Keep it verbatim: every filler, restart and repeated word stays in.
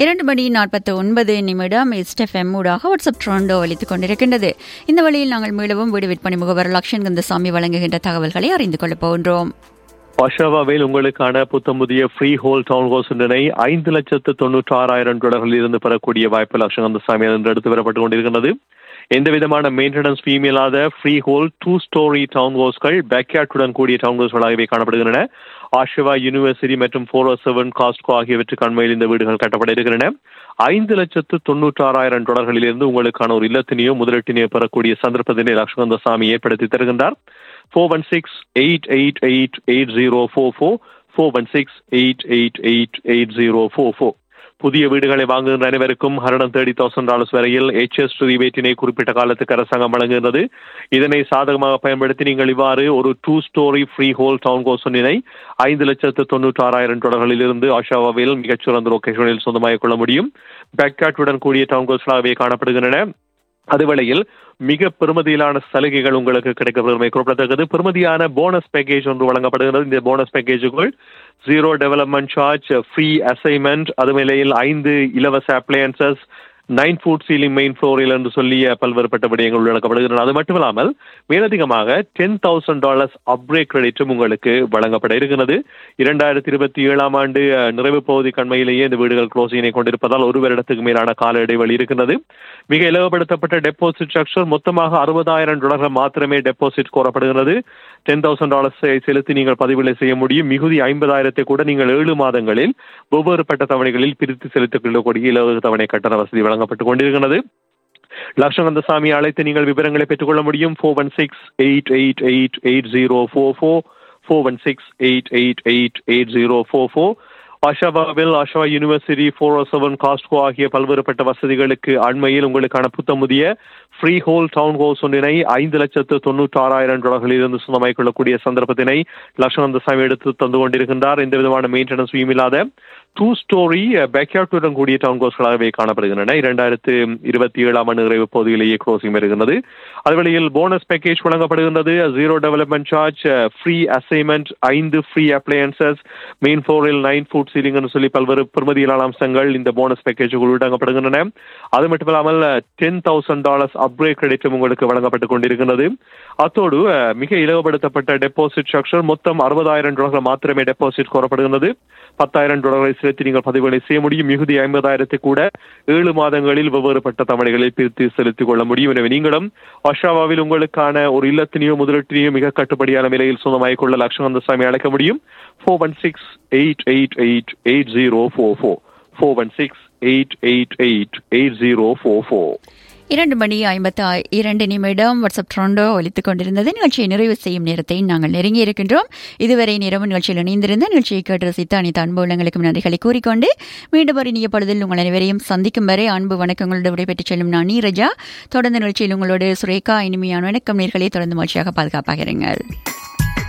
இரண்டு மணி நாற்பத்தி ஒன்பது நிமிடம் எஸ்டெஃப்எம் ஊடாக வாட்ஸ்அப் ட்ரோண்டோ அளித்துக் கொண்டிருக்கின்றது. இந்த வழியில் நாங்கள் மீளவும் வீடு விற்பனை முகவர் லக்ஷன் கந்தசாமி வழங்குகின்ற தகவல்களை அறிந்து கொள்ளப் போகின்றோம். ஒஷாவாவில் உங்களுக்கான புத்தம் புதிய ஃப்ரீ ஹோல் டவுன் ஹவுஸ் ஒன்றினை ஐந்து லட்சத்து தொன்னூற்றி ஆறாயிரம் டாலர்களில் இருந்து பெறக்கூடிய வாய்ப்பு லக்ஷன் கந்தசாமி என்று எடுத்து வரப்பட்டுக் கொண்டிருக்கிறது. எந்த விதமான மெயின்டெனன்ஸ் ஃபீம் இல்லாத free whole two story down ஹவுஸ்கள் பேக்யார்டுடன் கூடிய டவுன் ஹவுஸ்களாகவே காணப்படுகின்றன. ஆஷிவா யூனிவர்சிட்டி மற்றும் ஃபோர் ஓ செவன் காஸ்ட்கோ ஆகியவற்றுக்கு அண்மையில் இந்த வீடுகள் கட்டப்பட இருக்கின்றன. ஐந்து லட்சத்து தொன்னூற்றி ஆறாயிரம் டாலர்களில் இருந்து உங்களுக்கான ஒரு இல்லத்தினையோ முதலீட்டினையோ பெறக்கூடிய சந்தர்ப்பத்தினை லக்ஷன் கந்தசாமி ஏற்படுத்தி தருகின்றார். Four one six eight eight eight eight zero four four four one six eight eight eight eight zero four four. புதிய வீடுகளை வாங்குகின்ற அனைவருக்கும் ஹண்ட்ரட் தேர்ட்டி தௌசண்ட் டாலர்ஸ் வரையில் எச்எஸ் ரிபேட்டினை குறிப்பிட்ட காலத்துக்கு அரசாங்கம் வழங்குகிறது. இதனை சாதகமாக பயன்படுத்தி நீங்கள் இவ்வாறு ஒரு two story free whole down house ஒன்றினை ஐந்து லட்சத்து தொன்னூற்றி ஆறாயிரம் டாலர்களில் இருந்து ஆஷாவாவில் மிகச்சிறந்த லொகேஷனில் சொந்தமாக கொள்ள முடியும். பேக்யார்டுடன் கூடிய டவுன் ஹவுஸ்களாகவே காணப்படுகின்றன. அதுவேளையில் மிக பெருமதியிலான சலுகைகள் உங்களுக்கு கிடைக்கப்படுவதை குறிப்பிடத்தக்கது. பெருமதியான போனஸ் பேக்கேஜ் ஒன்று வழங்கப்படுகிறது. இந்த bonus பேக்கேஜுக்குள் zero development charge, free assignment, அது வேளையில் ஐந்து இலவச appliances, nine food ceiling main ஃப்ளோரில் என்று சொல்லி பல்வேறுபட்ட விடயங்கள் உள்ளடக்கப்படுகின்றன. அது மட்டுமில்லாமல் மேலதிகமாக டென் தௌசண்ட் டாலர்ஸ் அப்கிரேட் கிரெடிட்டும் உங்களுக்கு வழங்கப்பட இருக்கிறது. இரண்டாயிரத்தி இருபத்தி ஏழாம் ஆண்டு நிறைவு பகுதி கண்மையிலேயே இந்த வீடுகள் க்ளோசிங்கினை கொண்டிருப்பதால் ஒரு வருடத்துக்கு மேலான கால இடைவெளி இருக்கிறது. மிக இலவப்படுத்தப்பட்ட டெபாசிட் ஸ்ட்ரக்சர், மொத்தமாக அறுபதாயிரம் டாலர்கள் மாத்திரமே டெபாசிட் கோரப்படுகிறது. டென் தௌசண்ட் டாலர்ஸை செலுத்தி நீங்கள் பதிவுகளை செய்ய முடியும். மிகுதி ஐம்பதாயிரத்தை கூட நீங்கள் ஏழு மாதங்களில் ஒவ்வொரு பட்ட தவணைகளில் பிரித்து செலுத்திக் கொள்ளக்கூடிய இலவச தவணை கட்டண வசதி வழங்கப்பட்டுக் கொண்டிருக்கிறது. லக்ஷன் கந்தசாமி அழைத்து நீங்கள் விவரங்களை பெற்றுக்கொள்ள முடியும். Four one six eight eight eight eight zero four four four one six eight eight eight eight zero four four. ஆஷாவாவில் Oshawa university, four ஓ செவன் காஸ்ட்கோ ஆகிய பல்வேறுபட்ட வசதிகளுக்கு அண்மையில் உங்களுக்கான புத்தம் புதிய ஃப்ரீ ஹோல் டவுன் ஹவுஸ் ஒன்றினை ஐந்து லட்சத்து தொன்னூற்றி ஆறாயிரம் டாலர்களில் இருந்து சொந்தமாய் கொள்ளக்கூடிய சந்தர்ப்பத்தினை லக்ஷன் கந்தசாமி எடுத்து தந்து கொண்டிருக்கின்றார். எந்த விதமான மெயின்டெனன்ஸ் ஃபீம் இல்லாத டூ ஸ்டோரி பேக்யார்டுடன் கூடிய டவுன் ஹவுஸ்களாகவே காணப்படுகின்றன. இரண்டாயிரத்து இருபத்தி ஏழாம் ஆண்டு நிறைவு பகுதியிலேயே க்ளோசிங் வருகின்றது. அதுவேளையில் போனஸ் பேக்கேஜ் வழங்கப்படுகின்றது. Zero development charge, free assignment, ஐந்து ஃப்ரீ அப்ளையன்சஸ், மெயின் ஃப்ளோரில் நைன் ஃபுட் சீலிங் என்று சொல்லி பல்வேறு பெருமதியிலான அம்சங்கள் இந்த போனஸ் பேக்கேஜுக்குள் உள்ளடக்கப்படுகின்றன. அது மட்டுமில்லாமல் டென் தௌசண்ட் டாலர்ஸ் அப்கிரேட் கிரெடிட்டும் உங்களுக்கு வழங்கப்பட்டுக் கொண்டிருக்கிறது. அத்தோடு மிக இலவப்படுத்தப்பட்ட டெபாசிட் ஸ்ட்ரக்சர், மொத்தம் அறுபதாயிரம் டாலர்கள் மாத்திரமே டெபாசிட் கோரப்படுகிறது. பத்தாயிரம் டாலர்களை செலுத்தி நீங்கள் பதிவுகளை செய்ய முடியும். மிகுதி ஐம்பதாயிரத்தை கூட ஏழு மாதங்களில் வெவ்வேறுபட்ட தவணைகளில் பிரித்து செலுத்திக் கொள்ள முடியும். எனவே நீங்களும் ஆஷாவாவில் உங்களுக்கான ஒரு இல்லத்தினையோ முதலீட்டினையோ மிக கட்டுப்படியான விலையில் சொந்தமாகிக் கொள்ள லக்ஷன் கந்தசாமி அழைக்க முடியும். Four one six eight eight eight eight zero four four four one six eight eight eight eight zero four four. இரண்டு மணி ஐம்பத்தி இரண்டு நிமிடம் வாட்ஸ்அப் ட்ரோண்டோ ஒலித்துக் கொண்டிருந்தது. நிகழ்ச்சியை நிறைவு செய்யும் நேரத்தை நாங்கள் நெருங்கி இருக்கின்றோம். இதுவரை நிறவு நிகழ்ச்சியில் இணைந்திருந்த நிகழ்ச்சியை கேட்டு ரசித்த அனைத்து அன்பு உள்ளங்களுக்கும் நன்றிகளை கூறிக்கொண்டு மீண்டும் ஒரு இனிய பொழுதில் உங்கள் அனைவரையும் சந்திக்கும் வரை அன்பு வணக்கங்களோடு விடைபெற்றுச் செல்லும் நான் நீரஜா. தொடர்ந்து நிகழ்ச்சியில் உங்களோடு சுரேகா. இனிமையான வணக்கம் நேயர்களே. தொடர்ந்து மகிழ்ச்சியாக பாதுகாப்பாக இருங்கள்.